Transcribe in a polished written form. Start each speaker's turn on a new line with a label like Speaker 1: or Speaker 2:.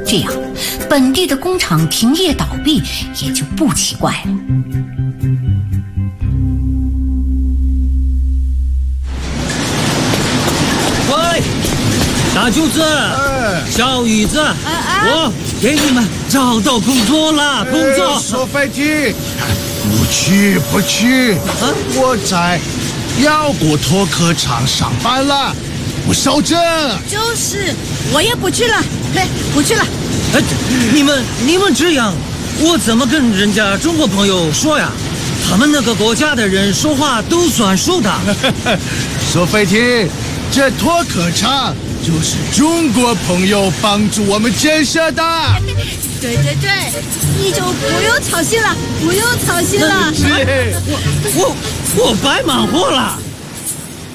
Speaker 1: 这样，本地的工厂停业倒闭也就不奇怪了。
Speaker 2: 喂，大舅子，小雨子，我给你们找到工作了，工作。
Speaker 3: 收费机，不去，我在辽国托客厂上班了，我守着。
Speaker 4: 就是，我也不去了，不去了。
Speaker 2: 你们这样，我怎么跟人家中国朋友说呀？他们那个国家的人说话都算数的。
Speaker 3: 收费机，这托客厂就是中国朋友帮助我们建设的。
Speaker 4: 对，你就不用操心了，不用操心了。
Speaker 2: 我白忙活了。